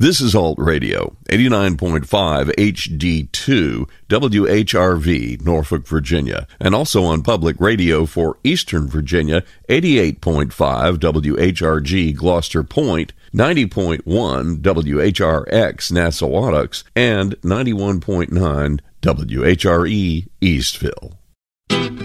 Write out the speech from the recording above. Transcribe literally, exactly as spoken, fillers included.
This is Alt Radio, eighty-nine point five H D two, W H R V, Norfolk, Virginia, and also on public radio for Eastern Virginia, eighty-eight point five W H R G, Gloucester Point, ninety point one W H R X, Nassawadox, and ninety-one point nine W H R E, Eastville.